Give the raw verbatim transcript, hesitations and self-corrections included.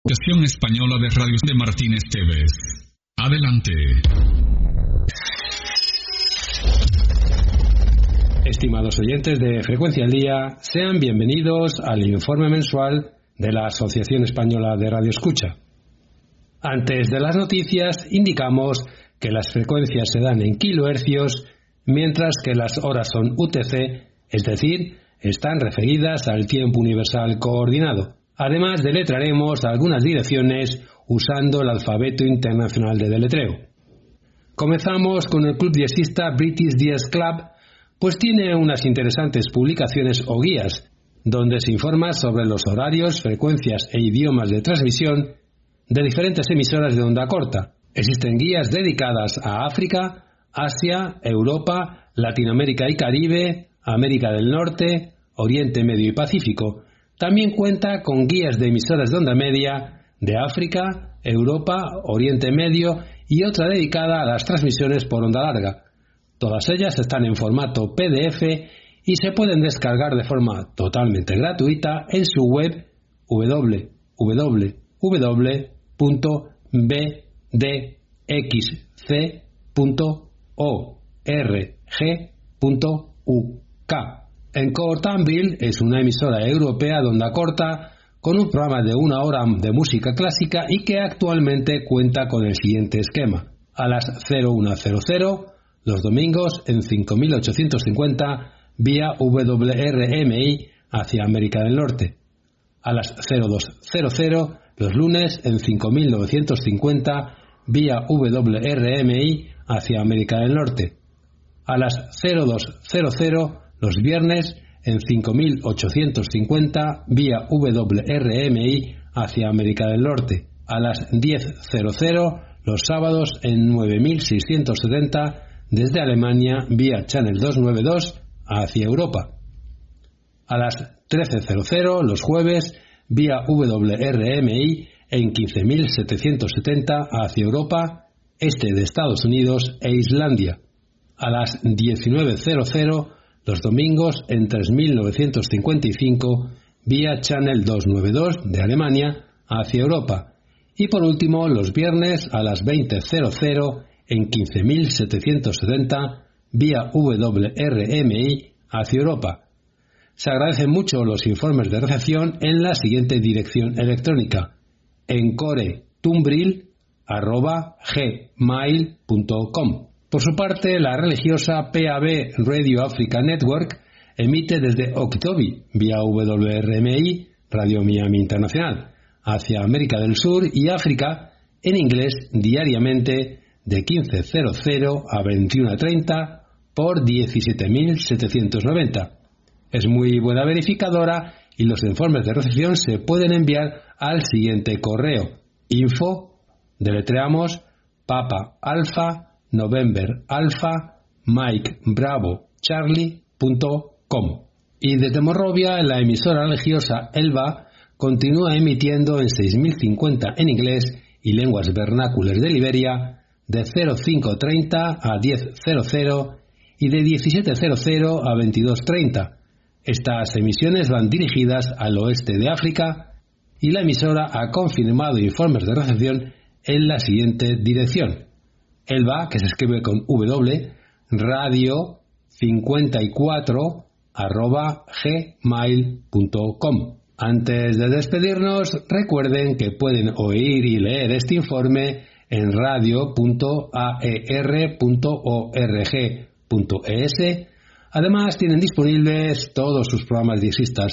Asociación Española de Radios de Martínez Tevez. Adelante. Estimados oyentes de Frecuencia al Día, sean bienvenidos al informe mensual de la Asociación Española de Radio Escucha. Antes de las noticias, indicamos que las frecuencias se dan en kilohercios, mientras que las horas son U T C, es decir, están referidas al tiempo universal coordinado. Además, deletraremos algunas direcciones usando el alfabeto internacional de deletreo. Comenzamos con el club jazzista British Jazz Club, pues tiene unas interesantes publicaciones o guías, donde se informa sobre los horarios, frecuencias e idiomas de transmisión de diferentes emisoras de onda corta. Existen guías dedicadas a África, Asia, Europa, Latinoamérica y Caribe, América del Norte, Oriente Medio y Pacífico. También cuenta con guías de emisoras de onda media de África, Europa, Oriente Medio y otra dedicada a las transmisiones por onda larga. Todas ellas están en formato P D F y se pueden descargar de forma totalmente gratuita en su web doble u doble u doble punto b d x c punto org punto u k. Encore Danville es una emisora europea de onda corta con un programa de una hora de música clásica y que actualmente cuenta con el siguiente esquema. A las una los domingos en cinco mil ochocientos cincuenta vía W R M I hacia América del Norte. A las dos los lunes en cinco mil novecientos cincuenta vía W R M I hacia América del Norte. A las dos los viernes en cinco mil ochocientos cincuenta vía W R M I hacia América del Norte. A las diez los sábados en nueve mil seiscientos setenta desde Alemania vía Channel doscientos noventa y dos hacia Europa. A las trece los jueves vía W R M I en quince mil setecientos setenta hacia Europa, este de Estados Unidos e Islandia. A las diecinueve los domingos en tres mil novecientos cincuenta y cinco vía Channel doscientos noventa y dos de Alemania hacia Europa. Y por último, los viernes a las veinte en quince mil setecientos setenta vía W R M I hacia Europa. Se agradecen mucho los informes de recepción en la siguiente dirección electrónica: encoretumbril arroba gmail punto com. Por su parte, la religiosa P A B Radio Africa Network emite desde Oktobi vía W R M I Radio Miami Internacional hacia América del Sur y África en inglés diariamente de quince a veintiuno treinta por diecisiete mil setecientos noventa. Es muy buena verificadora y los informes de recepción se pueden enviar al siguiente correo: info, deletreamos, papa alfa November Alpha Mike Bravo Charlie punto com. Y desde Monrovia, la emisora religiosa Elba continúa emitiendo en seis mil cincuenta en inglés y lenguas vernáculas de Liberia de cinco treinta a diez y de diecisiete a veintidós treinta. Estas emisiones van dirigidas al oeste de África y la emisora ha confirmado informes de recepción en la siguiente dirección: Elba, que se escribe con W, radio cincuenta y cuatro arroba gmail punto com. Antes de despedirnos, recuerden que pueden oír y leer este informe en radio punto a e r punto org punto e s. Además, tienen disponibles todos sus programas jazzistas